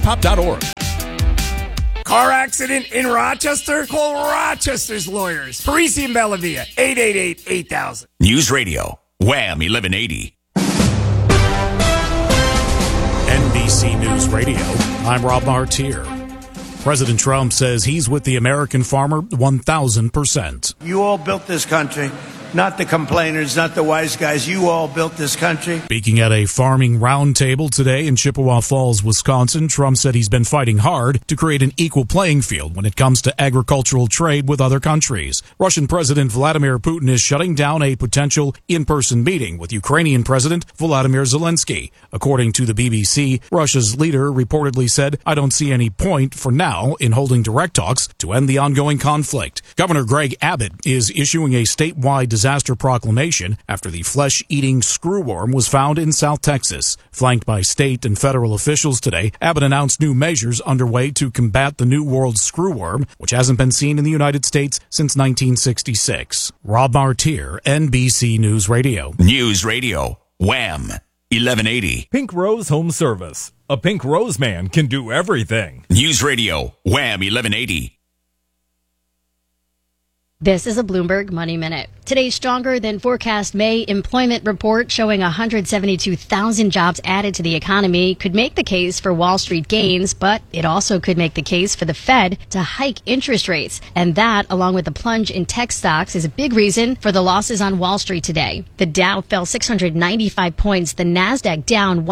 Pop.org. Car accident in Rochester? Call Rochester's lawyers. Parisi and Bellavia, 888-8000. News Radio, Wham 1180. NBC News Radio, I'm Rob Martier. President Trump says he's with the American farmer 1,000%. You all built this country. Not the complainers, not the wise guys. You all built this country. Speaking at a farming roundtable today in Chippewa Falls, Wisconsin, Trump said he's been fighting hard to create an equal playing field when it comes to agricultural trade with other countries. Russian President Vladimir Putin is shutting down a potential in-person meeting with Ukrainian President Volodymyr Zelensky. According to the BBC, Russia's leader reportedly said, "I don't see any point for now in holding direct talks to end the ongoing conflict." Governor Greg Abbott is issuing a statewide disaster proclamation after the flesh-eating screwworm was found in South Texas. Flanked by state and federal officials today, Abbott announced new measures underway to combat the New World screwworm, which hasn't been seen in the United States since 1966. Rob Martier, NBC News Radio. News Radio, Wham 1180. Pink Rose Home Service. A Pink Rose man can do everything. News Radio, Wham 1180. This is a Bloomberg Money Minute. Today's stronger than forecast May employment report showing 172,000 jobs added to the economy could make the case for Wall Street gains, but it also could make the case for the Fed to hike interest rates. And that, along with the plunge in tech stocks, is a big reason for the losses on Wall Street today. The Dow fell 695 points, the Nasdaq down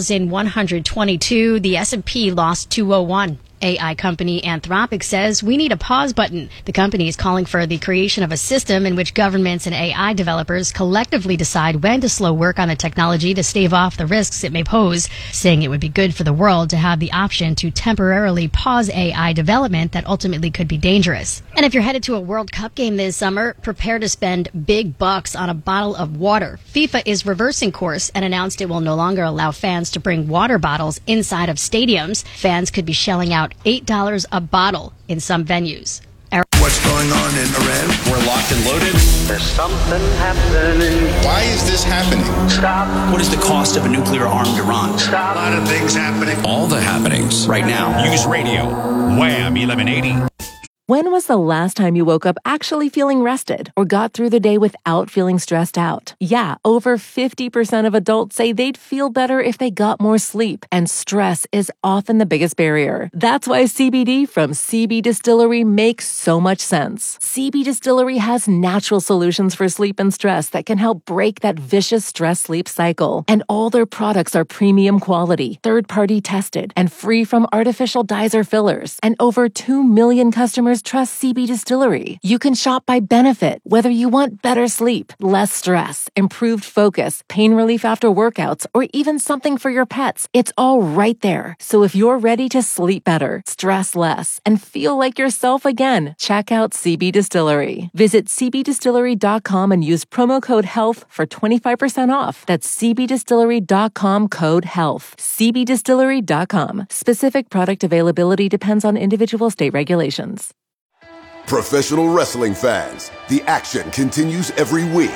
1,122, the S&P lost 201. AI company Anthropic says we need a pause button. The company is calling for the creation of a system in which governments and AI developers collectively decide when to slow work on the technology to stave off the risks it may pose, saying it would be good for the world to have the option to temporarily pause AI development that ultimately could be dangerous. And if you're headed to a World Cup game this summer, prepare to spend big bucks on a bottle of water. FIFA is reversing course and announced it will no longer allow fans to bring water bottles inside of stadiums. Fans could be shelling out $8 a bottle in some venues. What's going on in Iran? We're locked and loaded. There's something happening. Why is this happening? Stop. What is the cost of a nuclear-armed Iran? Stop. A lot of things happening. All the happenings Right now. News Radio, Wham 1180. When was the last time you woke up actually feeling rested or got through the day without feeling stressed out? Yeah, over 50% of adults say they'd feel better if they got more sleep, and stress is often the biggest barrier. That's why CBD from CB Distillery makes so much sense. CB Distillery has natural solutions for sleep and stress that can help break that vicious stress-sleep cycle. And all their products are premium quality, third-party tested, and free from artificial dyes or fillers. And over 2 million customers trust CB Distillery. You can shop by benefit, whether you want better sleep, less stress, improved focus, pain relief after workouts, or even something for your pets. It's all right there. So if you're ready to sleep better, stress less, and feel like yourself again, check out CB Distillery. Visit cbdistillery.com and use promo code HEALTH for 25% off. That's cbdistillery.com, code HEALTH. cbdistillery.com. Specific product availability depends on individual state regulations. Professional wrestling fans, the action continues every week.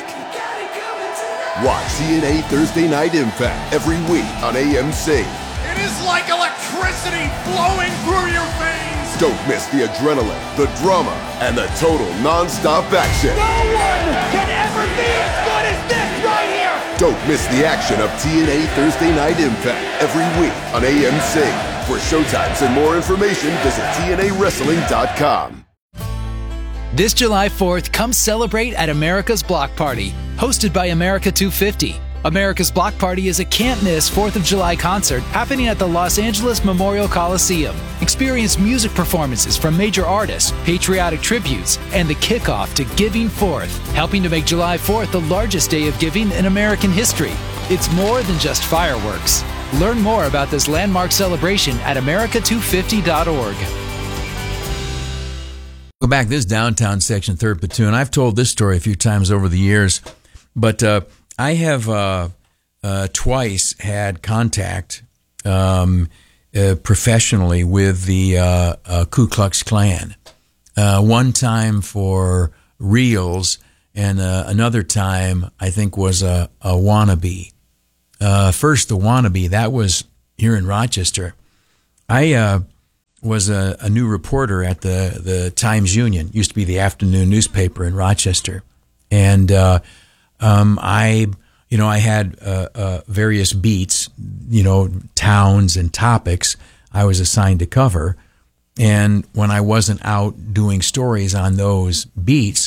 Watch TNA Thursday Night Impact every week on AMC. It is like electricity flowing through your veins. Don't miss the adrenaline, the drama, and the total non-stop action. No one can ever be as good as this right here. Don't miss the action of TNA Thursday Night Impact every week on AMC. For showtimes and more information, visit TNAWrestling.com. This July 4th, come celebrate at America's Block Party, hosted by America 250. America's Block Party is a can't-miss 4th of July concert happening at the Los Angeles Memorial Coliseum. Experience music performances from major artists, patriotic tributes, and the kickoff to Giving Fourth, helping to make July 4th the largest day of giving in American history. It's more than just fireworks. Learn more about this landmark celebration at america250.org. Go back this downtown section, 3rd Platoon. I've told this story a few times over the years, but I have twice had contact professionally with the Ku Klux Klan. One time for reals, and another time I think was a wannabe. First, the wannabe, that was here in Rochester. I was a new reporter at the Times Union, used to be the afternoon newspaper in Rochester, and I had various beats, towns and topics I was assigned to cover, and when I wasn't out doing stories on those beats,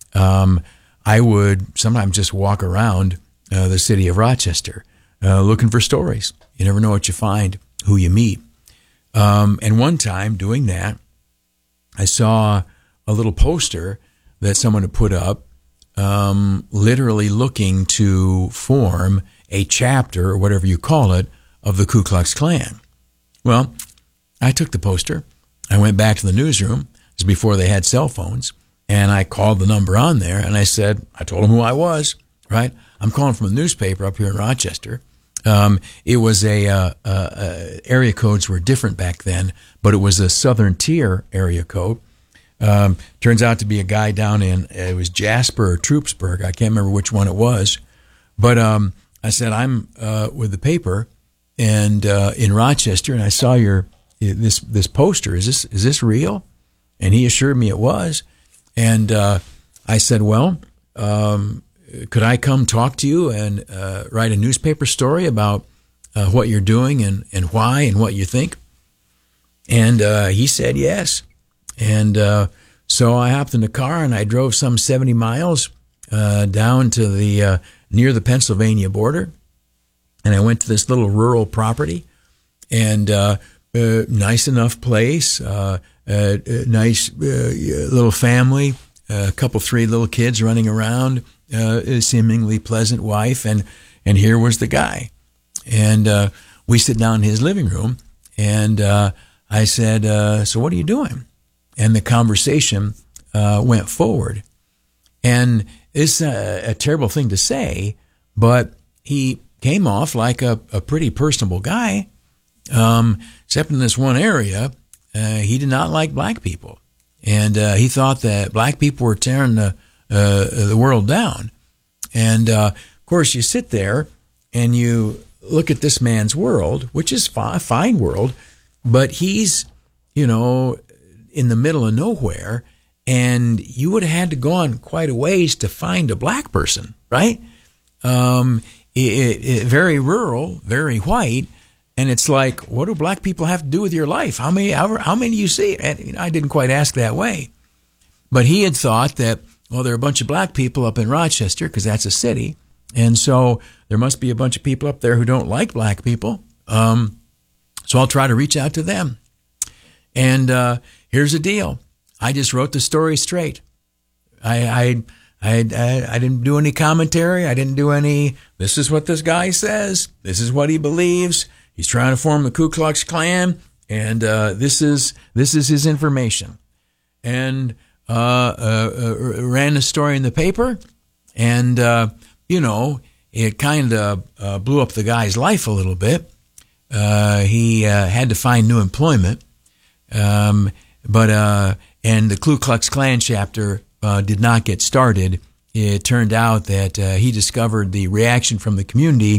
I would sometimes just walk around the city of Rochester looking for stories. You never know what you find, who you meet. And one time doing that, I saw a little poster that someone had put up, literally looking to form a chapter, or whatever you call it, of the Ku Klux Klan. Well, I took the poster. I went back to the newsroom. It was before they had cell phones. And I called the number on there, and I told them who I was, right? I'm calling from a newspaper up here in Rochester. It was area codes were different back then, but it was a Southern Tier area code. Turns out to be a guy down it was Jasper or Troopsburg. I can't remember which one it was. But I said, I'm with the paper and in Rochester, and I saw this poster. Is this real? And he assured me it was. And I said, well, could I come talk to you and write a newspaper story about what you're doing and why and what you think? And he said yes. And so I hopped in the car and I drove some 70 miles down to near the Pennsylvania border. And I went to this little rural property, and nice enough place, nice little family, a couple, 3 little kids running around, a seemingly pleasant wife, and here was the guy. And we sit down in his living room, and I said, so what are you doing? And the conversation went forward. And it's a terrible thing to say, but he came off like a pretty personable guy, except in this one area. He did not like black people, and he thought that black people were tearing the world down. And of course, you sit there and you look at this man's world, which is a fine world, but he's, in the middle of nowhere, and you would have had to go on quite a ways to find a black person, right? Very rural, very white. And it's like, what do black people have to do with your life? How many do you see? And I didn't quite ask that way. But he had thought that, well, there are a bunch of black people up in Rochester because that's a city. And so there must be a bunch of people up there who don't like black people. So I'll try to reach out to them. And here's the deal. I just wrote the story straight. I didn't do any commentary. I didn't do any, this is what this guy says. This is what he believes. He's trying to form the Ku Klux Klan, and this is his information. And ran the story in the paper, and it kind of blew up the guy's life a little bit. He had to find new employment, and the Ku Klux Klan chapter did not get started. It turned out that he discovered the reaction from the community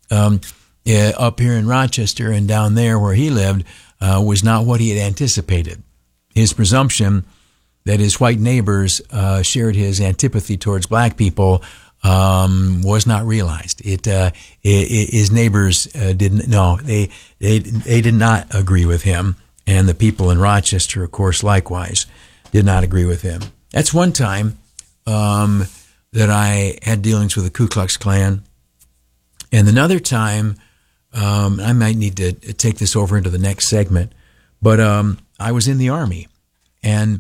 up here in Rochester and down there where he lived was not what he had anticipated. His presumption that his white neighbors shared his antipathy towards black people was not realized. His neighbors didn't. No, they did not agree with him, and the people in Rochester, of course, likewise did not agree with him. That's one time that I had dealings with the Ku Klux Klan, and another time I might need to take this over into the next segment, but I was in the Army, and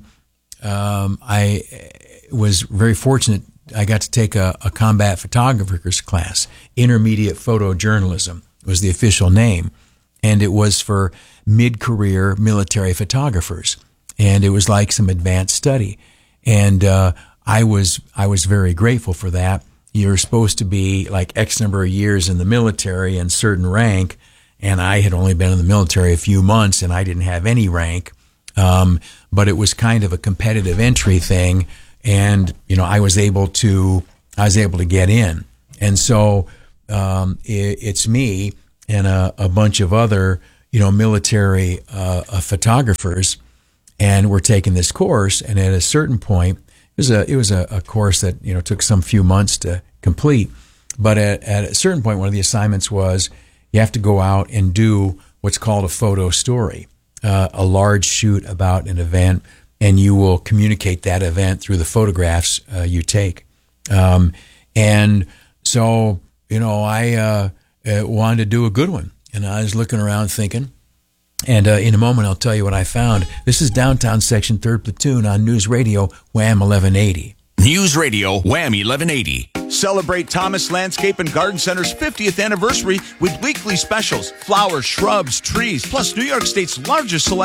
I was very fortunate. I got to take a combat photographer's class. Intermediate photojournalism was the official name, and it was for mid-career military photographers, and it was like some advanced study. And I was very grateful for that. You're supposed to be like X number of years in the military and certain rank, and I had only been in the military a few months, and I didn't have any rank. But it was kind of a competitive entry thing, and I was able to get in. And so it's me and a bunch of other military photographers, and we're taking this course. And at a certain point, it was a course that took some few months to complete. But at a certain point, one of the assignments was you have to go out and do what's called a photo story, a large shoot about an event, and you will communicate that event through the photographs you take. And so, I wanted to do a good one. And I was looking around thinking, and in a moment I'll tell you what I found. This is Downtown Section 3rd Platoon on News Radio Wham 1180. News Radio Wham 1180. Celebrate Thomas Landscape and Garden Center's 50th anniversary with weekly specials, flowers, shrubs, trees, plus New York State's largest selection